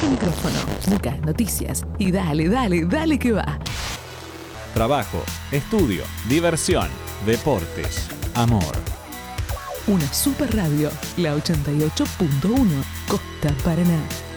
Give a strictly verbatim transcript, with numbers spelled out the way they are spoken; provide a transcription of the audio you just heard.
tu micrófono, busca noticias y dale, dale, dale que va. Trabajo, estudio, diversión, deportes, amor. Una super radio, la ochenta y ocho punto uno, Costa Paraná.